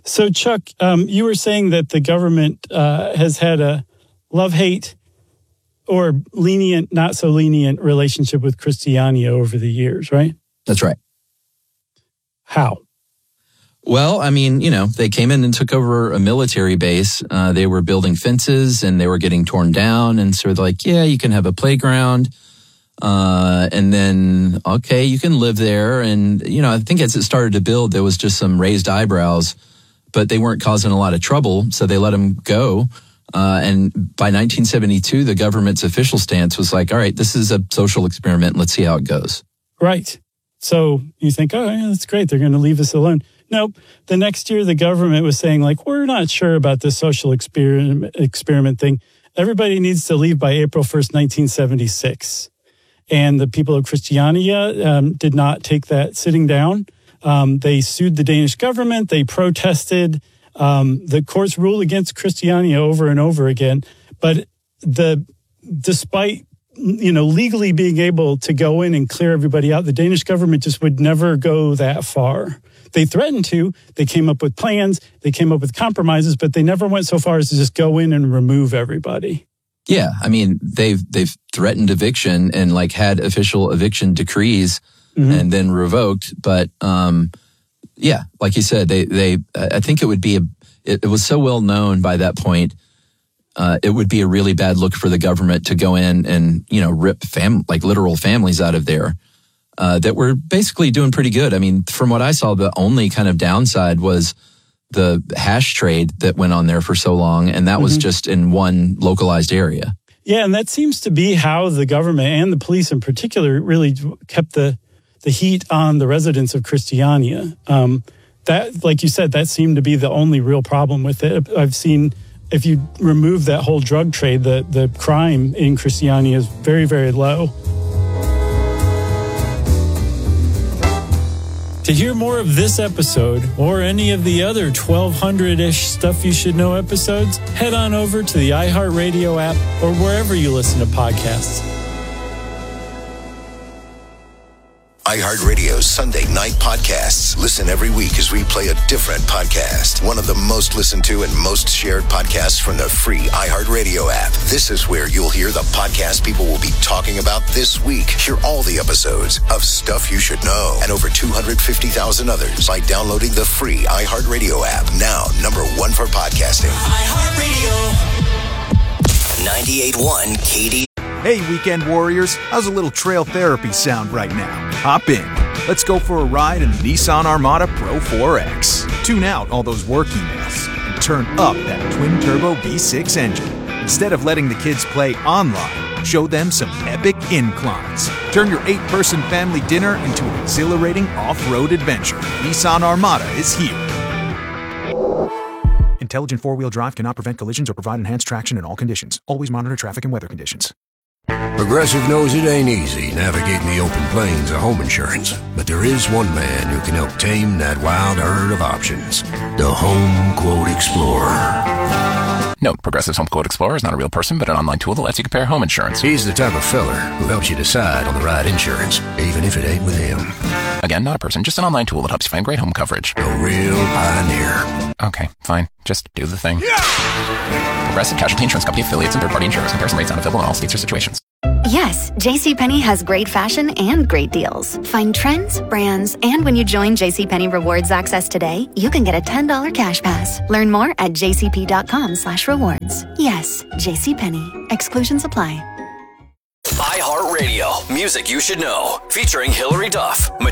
So, Chuck, you were saying that the government has had a love-hate or lenient, not so lenient relationship with Christiania over the years, right? That's right. How? Well, I mean, they came in and took over a military base. They were building fences and they were getting torn down. And so they're like, yeah, you can have a playground. And then, okay, you can live there. And, I think as it started to build, there was just some raised eyebrows, but they weren't causing a lot of trouble. So they let them go. And by 1972, the government's official stance was like, all right, this is a social experiment. Let's see how it goes. Right. So you think, oh, yeah, that's great. They're going to leave us alone. Nope. The next year, the government was saying, like, we're not sure about this social experiment thing. Everybody needs to leave by April 1st, 1976. And the people of Christiania did not take that sitting down. They sued the Danish government. They protested. The courts ruled against Christiania over and over again. But despite legally being able to go in and clear everybody out, the Danish government just would never go that far. They threatened to. They came up with plans. They came up with compromises, but they never went so far as to just go in and remove everybody. Yeah, I mean, they've threatened eviction and had official eviction decrees and then revoked. But yeah, like you said, I think it would be it was so well known by that point. It would be a really bad look for the government to go in and rip literal families out of there that were basically doing pretty good. I mean, from what I saw, the only kind of downside was the hash trade that went on there for so long, and that was just in one localized area. Yeah, and that seems to be how the government and the police in particular really kept the heat on the residents of Christiania. That, like you said, that seemed to be the only real problem with it. I've seen, if you remove that whole drug trade, the crime in Christiania is very, very low. To hear more of this episode or any of the other 1,200-ish Stuff You Should Know episodes, head on over to the iHeartRadio app or wherever you listen to podcasts. iHeartRadio's Sunday night podcasts. Listen every week as we play a different podcast. One of the most listened to and most shared podcasts from the free iHeartRadio app. This is where you'll hear the podcast people will be talking about this week. Hear all the episodes of Stuff You Should Know and over 250,000 others by downloading the free iHeartRadio app. Now, #1 for podcasting. iHeartRadio. 98.1 KD. Hey, weekend warriors, how's a little trail therapy sound right now? Hop in. Let's go for a ride in the Nissan Armada Pro 4X. Tune out all those work emails and turn up that twin-turbo V6 engine. Instead of letting the kids play online, show them some epic inclines. Turn your 8-person family dinner into an exhilarating off-road adventure. Nissan Armada is here. Intelligent four-wheel drive cannot prevent collisions or provide enhanced traction in all conditions. Always monitor traffic and weather conditions. Progressive knows it ain't easy navigating the open plains of home insurance, but there is one man who can help tame that wild herd of options. The Home Quote Explorer. Note, Progressive's Home Quote Explorer is not a real person, but an online tool that lets you compare home insurance. He's the type of feller who helps you decide on the right insurance, even if it ain't with him. Again, not a person, just an online tool that helps you find great home coverage. A real pioneer. Okay, fine. Just do the thing. Yeah! Progressive Casualty Insurance Company affiliates and third-party insurers. Comparison rates not available in all states or situations. Yes, JCPenney has great fashion and great deals. Find trends, brands, and when you join JCPenney Rewards Access today, you can get a $10 cash pass. Learn more at jcp.com/rewards. Yes, JCPenney. Exclusions apply. iHeartRadio. Music you should know. Featuring Hillary Duff,